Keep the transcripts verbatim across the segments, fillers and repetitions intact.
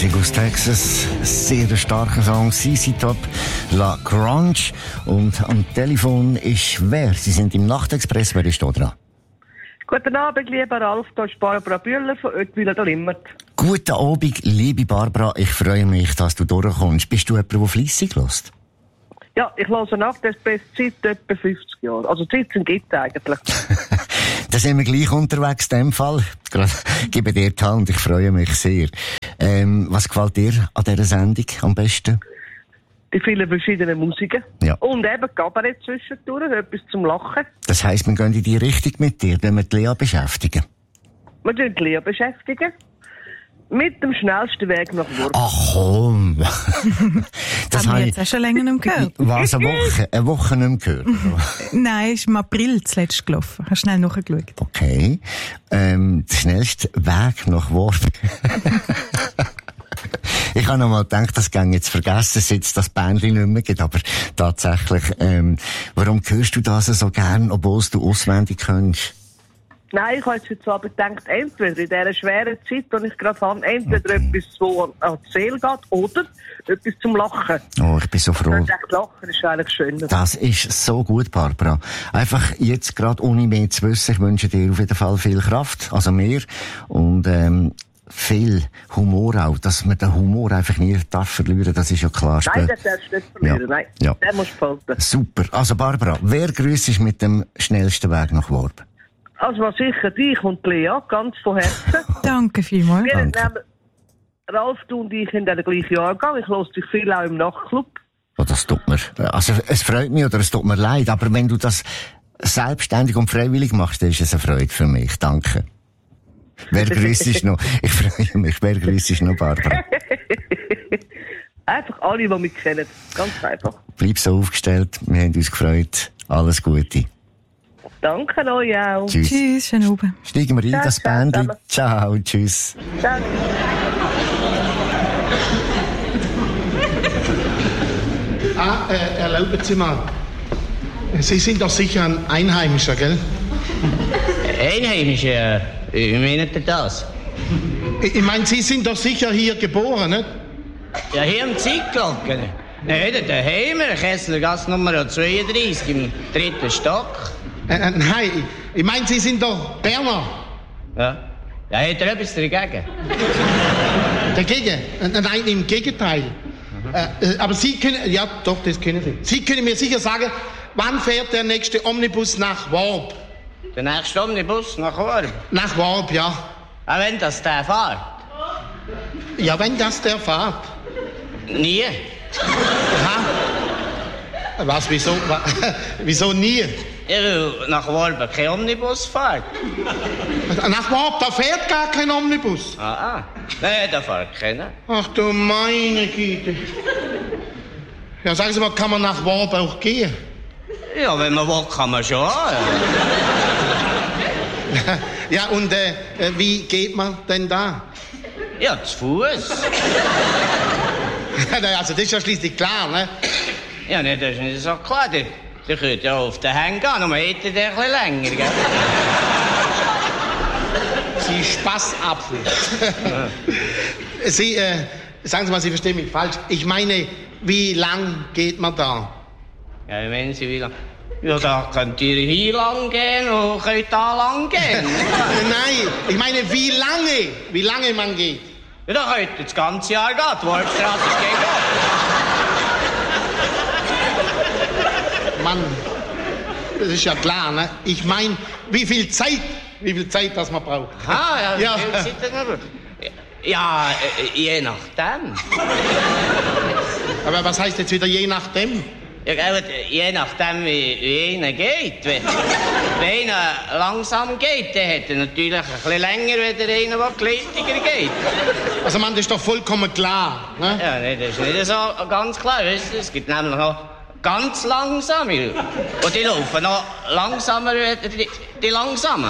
Musik aus Texas, sehr starker Song, C C Top, La Grunge. Und am Telefon ist wer? Sie sind im Nachtexpress, wer ist da dran? Guten Abend, lieber Ralf, da ist Barbara Bühler von Oetwiller der Limmert. Guten Abend, liebe Barbara, ich freue mich, dass du durchkommst. Bist du jemand, der fleissig hört? Ja, ich höre Nachtexpress seit etwa fünfzig Jahren. Also siebzehn gibt es eigentlich. Da sind wir gleich unterwegs in dem Fall. Ich gebe dir die Hand, ich freue mich sehr. Ähm, was gefällt dir an dieser Sendung am besten? Die vielen verschiedenen Musiken. Ja. Und eben Kabarett zwischendurch, etwas zum Lachen. Das heisst, wir gehen in die Richtung mit dir, wenn wir die Lea beschäftigen. Wir tun die Lea beschäftigen. Mit dem schnellsten Weg nach Wurf. Ach komm! Das haben wir jetzt auch schon länger nicht mehr gehört. Was, eine Woche? Eine Woche nicht mehr gehört? Nein, ist im April zuletzt gelaufen. Hast schnell nachgeschaut. Okay. Ähm, der schnellste Weg nach Wurf. Ich habe noch mal gedacht, das ging jetzt vergessen, seit es das Bändchen nicht mehr gibt. Aber tatsächlich, ähm, warum hörst du das so gern, obwohl du auswendig kannst? Nein, ich habe jetzt heute Abend gedacht, entweder in dieser schweren Zeit, die ich gerade habe, entweder okay. etwas, das an die Seele geht, oder etwas zum Lachen. Oh, ich bin so froh. Ich dachte, Lachen ist eigentlich schöner. Das ist so gut, Barbara. Einfach jetzt gerade ohne mehr zu wissen, ich wünsche dir auf jeden Fall viel Kraft, also mehr, und ähm, viel Humor auch, dass man den Humor einfach nie darf verlieren, das ist ja klar. Nein, das darfst du nicht verlieren, ja. nein. Ja. Den musst du behalten. Super. Also Barbara, wer grüßt mit dem schnellsten Weg nach Worb? Also war sicher dich und Lea, ganz von Herzen. Danke vielmals. Wir Danke. nehmen, Ralf, du und ich in den gleichen Jahrgang. Ich höre dich viel auch im Nachtclub. Oh, das tut mir, also es freut mich oder es tut mir leid, aber wenn du das selbstständig und freiwillig machst, dann ist es eine Freude für mich. Danke. Wer grüßt noch? Ich freue mich. Wer grüßt noch, Barbara? Einfach alle, die mich kennen. Ganz einfach. Bleib so aufgestellt. Wir haben uns gefreut. Alles Gute. Danke euch auch. Tschüss. Tschüss, schönen Abend. Steigen wir ein, Ciao, das ciao, Bändchen. zusammen. Ciao, tschüss. Ciao. Ah, äh, erlauben Sie mal. Sie sind doch sicher ein Einheimischer, gell? Einheimische, wie meint ihr das? Ich, ich meine, Sie sind doch sicher hier geboren, nicht? Ja, hier im Zeitglocken. Nein, da daheim, in Kesslergasse Nummer zweiunddreißig, im dritten Stock. Äh, äh, nein, ich, ich meine, Sie sind doch Berner. Ja. Ja, hat er etwas dagegen? Dagegen? Äh, nein, im Gegenteil. Äh, äh, aber Sie können, ja doch, das können Sie. Sie können mir sicher sagen, wann fährt der nächste Omnibus nach Worb? Der nächste Omnibus nach Worb? Nach Worb, ja. Ah, wenn das der fährt? Ja, wenn das der fährt. Nie. Aha. Was, wieso, wa, wieso nie? Ja, weil nach Worb kein Omnibus fährt. Nach Worb, da fährt gar kein Omnibus. Ah, ah. Nein, da fährt keiner. Ach du meine Güte. Ja, sagen Sie mal, kann man nach Worb auch gehen? Ja, wenn man will, kann man schon. Ja, ja und äh, wie geht man denn da? ja zu Fuß. Also das ist ja schließlich klar, ne? Ja, nee, das ist nicht so klar. Die, die könnt ja auf den Hängen gehen, aber hätte der ein bisschen länger, gell? Sie Spaßapfel. Sie, äh, sagen Sie mal, Sie verstehen mich falsch. Ich meine, wie lang geht man da? Ja, wie meinen Sie, wie lang? Ja, da könnt ihr hier lang gehen und könnt da lang gehen. Nein, ich meine, wie lange, wie lange man geht. Ja, da könnt ihr das ganze Jahr gehen. Die Worpstraße ist gegen Mann, das ist ja klar, ne? Ich meine, wie viel Zeit, wie viel Zeit das man braucht. Ah, ja, Ja. wie viel Zeit das man braucht? Ja, äh, je nachdem. Aber was heißt jetzt wieder je nachdem? Ja, gell, je nachdem, wie, wie einer geht. Wenn, wenn einer langsam geht, dann hat er natürlich ein bisschen länger, als einer, der geleitiger geht. Also man, das ist doch vollkommen klar, ne? Ja, nee, das ist nicht so ganz klar. Weißt du? Es gibt nämlich noch ganz langsame. Und die laufen noch langsamer als die, die langsamen.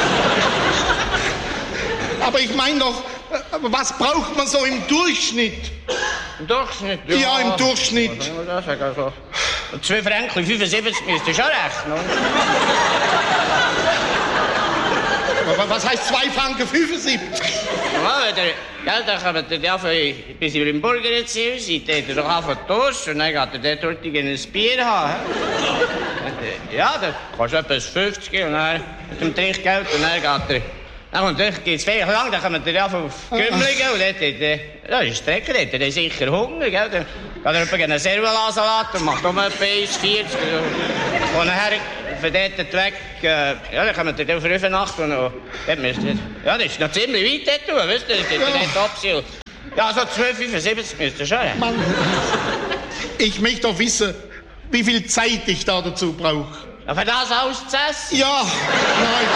Aber ich meine doch, äh, was braucht man so im Durchschnitt? Im Durchschnitt? Ja, im Durchschnitt. Was soll ich das sagen? Also, zwei Franken fünfundsiebzig müsst ihr schon rechnen. Was heißt zwei Franken fünfundsiebzig? Ja, wenn der, gell, dann kommt er ja von, bis ihr im Burgerziel seid, dann doch einfach durch und dann geht er dort ein Bier haben. Ja, dann kostet etwas fünfzig und dann mit dem Trinkgeld und dann geht er... Dann kommt er, geht's viel lang, dann kommt er ja von Gümligen und dort, dort, ja, ist Strecke, dort, der hat sicher Hunger, gell. Dann geht er etwa einen Servola-Salat und macht um etwa eins vierzig und nachher von dort weg, äh, ja, dann kommt er auf Rüfenacht und dort müsst ihr, ja, das ist noch ziemlich weit dort tun, wisst ihr, das ist dort Absiel. Ja, so zwölf fünfundsiebzig müsst ihr schon, ja. Mann, ich möchte doch wissen, wie viel Zeit ich da dazu brauche. Ja, für das alles zu essen? Ja, nein.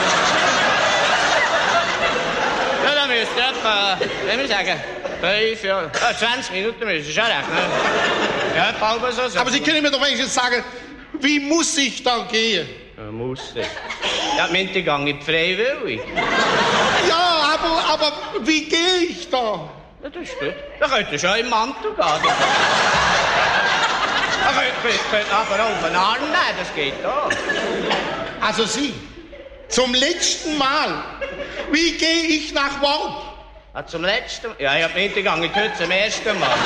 Ja, dann müsst ihr etwa, wie wir sagen, fünf, ja, zwanzig Minuten müsst ihr schon rechnen. Ja, etwa halb so. so. Aber Sie können mir doch wenigstens sagen, wie muss ich da gehen? Ja, muss ich. Ja, mit dem Gang in die Freiwillig. Ja, aber, aber wie gehe ich da? Ja, das ist gut. Da könnt ihr schon im Mantel gehen. Da könnt ihr aber auch auf den Arm nehmen, das geht auch. Also Sie, zum letzten Mal, wie gehe ich nach Worb? Ja, zum letzten Mal? Ja, ich hab mit dem Gang in die Hütte zum ersten Mal.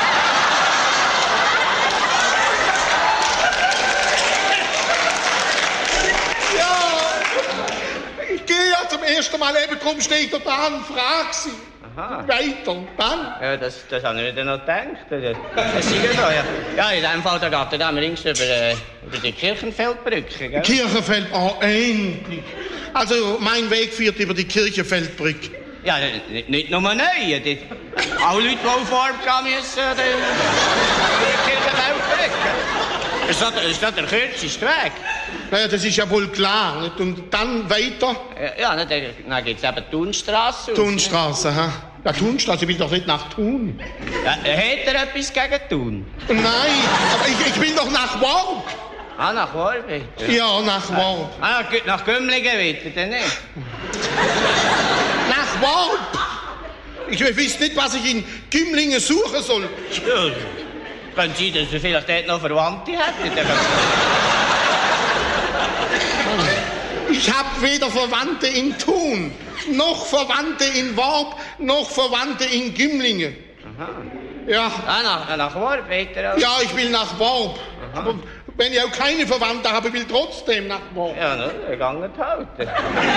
Zum ersten Mal eben, drum stehe ich da dran und frage Sie. Aha. Weiter, dann? Ja, das, das habe ich mir dann noch gedacht. Das, das ist ja so, ja. Ja, in dem Fall, da geht er dann links über, äh, über die Kirchenfeldbrücke, gell? Kirchenfeld, oh, endlich. Also, mein Weg führt über die Kirchenfeldbrücke. Ja, nicht, nicht nur neu. Die, alle Leute, die auf Farbe gehen müssen, die, die Kirchenfeldbrücke. Das ist, das ist das der kürzeste Weg. Naja, das ist ja wohl klar. Nicht? Und dann weiter? Ja, ja dann, dann geht es eben die Thunstrasse. Thunstrasse, ha? Ja, Thunstrasse, ich will doch nicht nach Thun. Ja, hat er etwas gegen Thun? Nein, aber ich, ich will doch nach Worb. Ah, nach Worb? Ja, nach Worb. Ah, nach Gümligen weiter, dann nicht? Nach Worb? Ich weiß nicht, was ich in Gümlingen suchen soll. Ja, kann sein, dass er vielleicht dort noch Verwandte hätte. Ich habe weder Verwandte in Thun, noch Verwandte in Worb, noch Verwandte in Gümlingen. Aha. Ja. Ah, nach, nach Worb weiter auch? Ja, ich will nach Worb. Aha. Aber wenn ich auch keine Verwandte habe, will ich trotzdem nach Worb. Ja, ne, der Gang halt. Ja.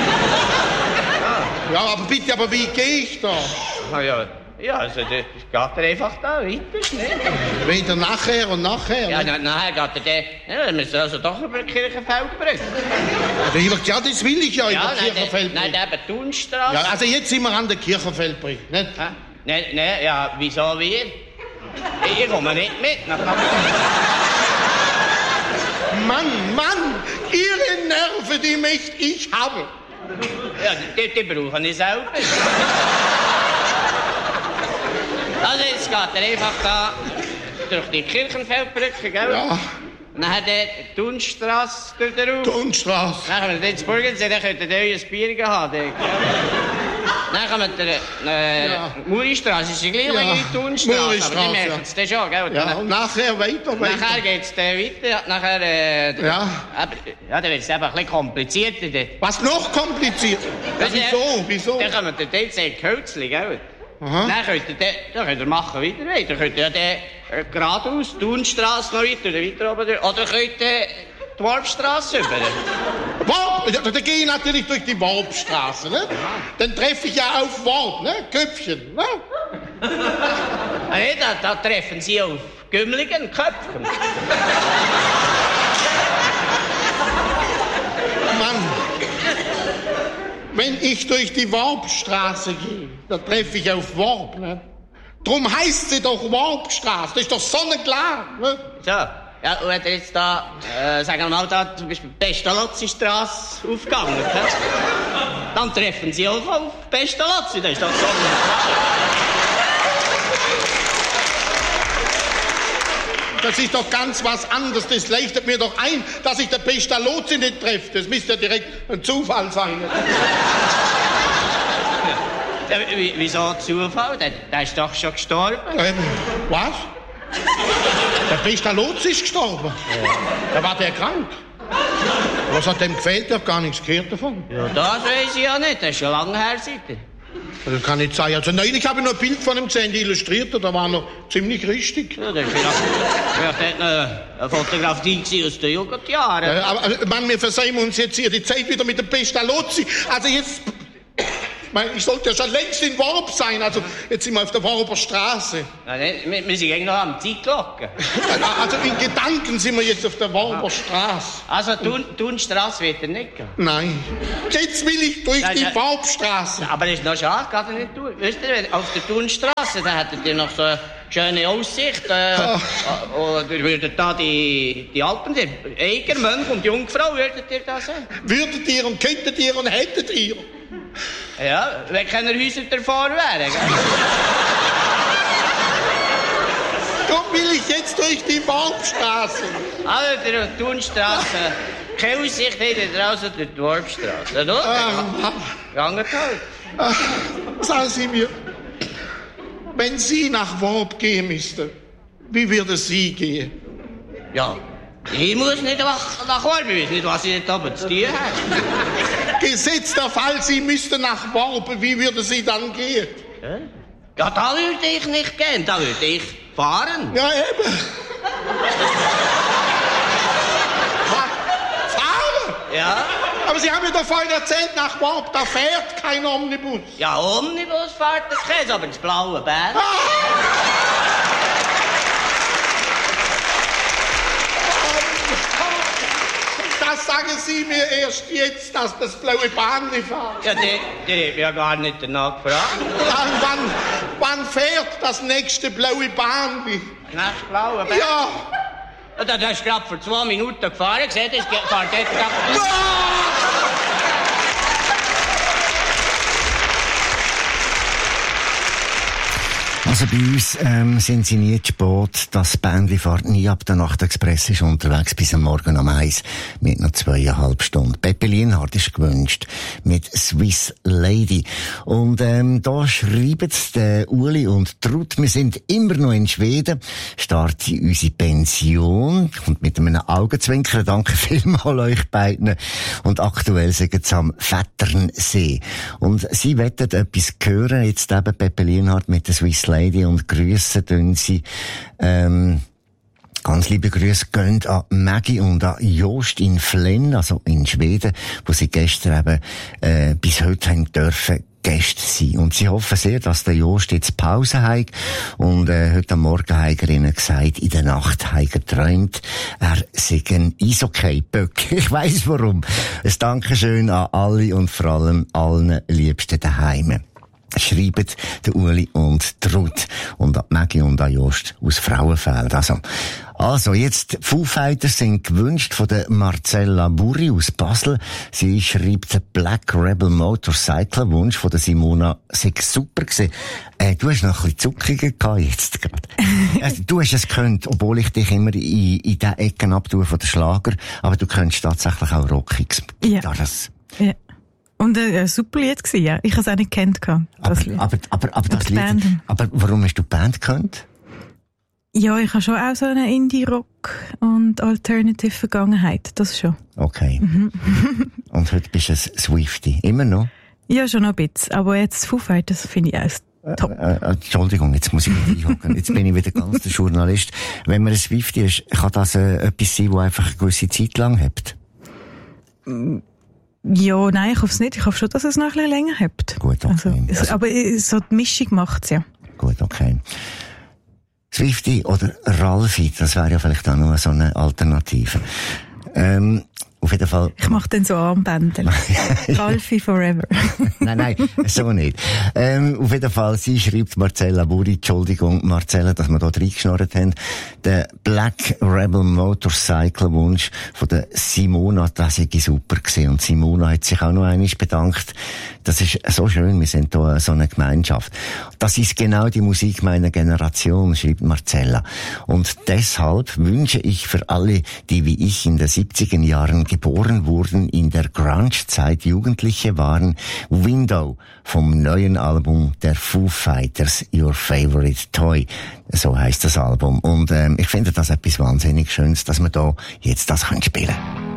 Ja, aber bitte, aber wie gehe ich da? Ah, ja. Ja, also, das geht er einfach da weiter, schnell. Wieder nachher und nachher? Ja, na, nachher geht er dann, ja, wir müssen also doch über die Kirchenfeldbrücke. Ja, das will ich ja, ja über die Kirchenfeldbrücke. Nein, eben Thunstrasse. Ja, also jetzt sind wir an der Kirchenfeldbrücke, nicht? Hä? Nein, nein, ja, wieso wir? Ich komme nicht mit. Nach Mann, Mann, Ihre Nerven, die möchte ich haben. Ja, die, die brauche ich selber. Also jetzt geht er einfach da durch die Kirchenfeldbrücke, gell? Ja. Und dann hat er die Thunstrasse durch den Raum. Thunstrasse. Dann kommen wir ins Burgensee, dann könnt ihr euer Bier haben. Dort, dann kommen wir äh, Ja. Muristrasse, ist die gleiche Ja. wie die Thunstrasse. Muristrasse, Aber die merken es dann schon, gell? Ja, und nachher weiter, weiter. Nachher geht es dann weiter. Nachher, äh, Ja. Aber, ja, dann wird es eben ein bisschen komplizierter. Dort. Was noch kompliziert? Ja, wieso, wieso? Dann kommen wir dort in Kölzli, gell? Aha. Dann könnt ihr, dann, dann könnt ihr machen weiter weiter. Dann könnt ihr ja dann, äh, geradeaus, die Thunstrasse noch weiter, oder weiter oben durch. Oder könnt ihr die Worpstrasse über. Worb, ja, dann gehe ich natürlich durch die Worbstraße, ne? Dann treffe ich ja auf Worb, ne? Köpfchen, ne? Ah, nee, da, da treffen Sie auf Gümligen Köpfen. Mann, wenn ich durch die Worbstraße gehe, dann treffe ich auf Worb, ne? Drum heißt sie doch Worbstraße, das ist doch sonnenklar, ne? So, ja, und wenn ihr jetzt da, äh, sagen wir mal, da zum Beispiel Pestalozzi-Strasse aufgegangen, he? Dann treffen Sie auch auf Pestalozzi, das ist doch sonnenklar. Das ist doch ganz was anderes. Das leuchtet mir doch ein, dass ich den Pestalozzi nicht treffe. Das müsste ja direkt ein Zufall sein. Ja, w- wieso Zufall? Der, der ist doch schon gestorben. Ähm, was? Der Pestalozzi ist gestorben? Ja. Da war der krank. Was hat dem gefehlt? Ich hab gar nichts gehört davon. Ja, das weiß ich ja nicht. Das ist schon lange her, seitdem. Das kann nicht sein. Also neulich habe ich noch ein Bild von ihm gesehen, illustriert, da war noch ziemlich richtig. Ja, das war vielleicht, vielleicht eine, eine Fotografie aus den Jugendjahren. Ja, aber also, Mann, wir versehen uns jetzt hier die Zeit wieder mit dem Pestalozzi. Also jetzt... Ich meine, ich sollte ja schon längst in Worb sein. Also, jetzt sind wir auf der Worber Straße. Ja, wir, wir sind eigentlich noch am Zeitglocken. Also, in Gedanken sind wir jetzt auf der Worber Straße. Also, Thun, Thunstraße wird er nicht gehen? Nein. Jetzt will ich durch Nein, die ja. Worbstraße. Aber das ist noch schade, geht er nicht durch. Wisst ihr, auf der Thunstraße, da hättet ihr noch so eine schöne Aussicht. Äh, oh. Oder würdet da die, die Alpen sehen. Eiger, Mönch und Jungfrau, würdet ihr da sehen? Würdet ihr und könntet ihr und hättet ihr? Ja, wenn keine Häuser davor wären, gell? Darum will ich jetzt durch die Worbstraße. Also, der Thunstraße, keine Aussicht hättet ihr also durch die Worpstraße, oder? Ah, Ganget halt. ah, sagen Sie mir, wenn Sie nach Worb gehen müssten, wie würde Sie gehen? Ja, ich muss nicht nach, nach Worb, ich weiß nicht, was ich dort oben zu tun habe. Gesetzt der Fall, Sie müssten nach Worb, wie würde Sie dann gehen? Ja, da würde ich nicht gehen, da würde ich fahren. Ja, eben. Fahren? Ja. Aber Sie haben mir doch vorhin erzählt, nach Worb, da fährt kein Omnibus. Ja, Omnibus fährt das Käse, aber das blaue Bär. Das sagen Sie mir erst jetzt, dass das blaue Bahnli fährt. Ja, die, die hat ja gar nicht danach gefragt. Wann, wann, wann fährt das nächste blaue Bahnli? Das blaue Bär? Ja. Ja, da hast du gerade vor zwei Minuten gefahren, gesehen, das fährt jetzt gerade... Also bei uns ähm, sind sie nie zu spät. Das Bändli fährt nie ab. Der Nachtexpress ist unterwegs bis am Morgen um eins mit noch zweieinhalb Stunden. Peppe Lienhardt ist gewünscht mit Swiss Lady. Und ähm, da schreiben der Uli und Trud, wir sind immer noch in Schweden, startet unsere Pension. Und mit einem Augenzwinkern danke vielmals euch beiden. Und aktuell sind sie am Vetternsee. Und sie wettet etwas hören, jetzt eben Peppe Lienhardt mit der Swiss Lady. Und grüssen tun sie, ähm, ganz liebe Grüße gehen an Maggie und an Jost in Flenn, also in Schweden, wo sie gestern eben, äh, bis heute haben dürfen Gäste sein. Und sie hoffen sehr, dass der Jost jetzt Pause hat. Und, äh, heute am Morgen hat er ihnen gesagt, in der Nacht hat er geträumt, er sei ein Eishockey-Böck. Ich weiss warum. Ein Dankeschön an alle und vor allem allen Liebsten daheim. Schreiben der Uli und Trud und an Maggie und an Jost aus Frauenfeld. Also, also jetzt, Foo Fighters sind gewünscht von der Marcella Burri aus Basel. Sie schreibt den Black Rebel Motorcycle Wunsch von der Simona. Sei super gewesen. Äh, du hast noch ein bisschen Zuckungen gehabt jetzt gerade. Also, du hast es gekonnt, obwohl ich dich immer in, in den Ecken abtue von den Schlager. Aber du könntest tatsächlich auch Rockiges. Ja. Das. Ja. Und äh, ein super Lied gewesen, ja. Ich habe es auch nicht gekannt. Das aber, Lied. aber, aber, aber das Lied, aber warum hast du die Band gekannt? Ja, ich habe schon auch so eine Indie-Rock- und Alternative-Vergangenheit. Das schon. Okay. Mhm. Und heute bist du ein Swiftie. Immer noch? Ja, schon noch ein bisschen. Aber jetzt Foo Fighters finde ich auch top. Äh, äh, Entschuldigung, jetzt muss ich wieder einhocken. Jetzt bin ich wieder ganz der Journalist. Wenn man ein Swiftie ist, kann das äh, etwas sein, das einfach eine gewisse Zeit lang hebt? Ja, nein, ich hoffe es nicht. Ich hoffe schon, dass es noch ein bisschen länger hebt. Gut, okay. Also, es, also, aber so die Mischung macht's ja. Gut, okay. Swiftie oder Ralfi, das wäre ja vielleicht auch noch so eine Alternative. Ähm, auf jeden Fall. Ich mache dann so Armbänder. Ralfi forever. Nein, nein, so nicht. Ähm, auf jeden Fall, sie schreibt Marcella Buri, Entschuldigung, Marcella, dass wir da reingeschnorrt haben. Der Black Rebel Motorcycle Wunsch von der Simona, das sei super gewesen. Und Simona hat sich auch noch einmal bedankt. Das ist so schön, wir sind da so eine Gemeinschaft. Das ist genau die Musik meiner Generation, schreibt Marcella. Und deshalb wünsche ich für alle, die wie ich in den siebziger Jahren geboren wurden, in der Grunge-Zeit Jugendliche waren, Window vom neuen Album der Foo Fighters, Your Favorite Toy. So heißt das Album. Und ähm, ich finde das etwas wahnsinnig Schönes, dass wir da jetzt das spielen können.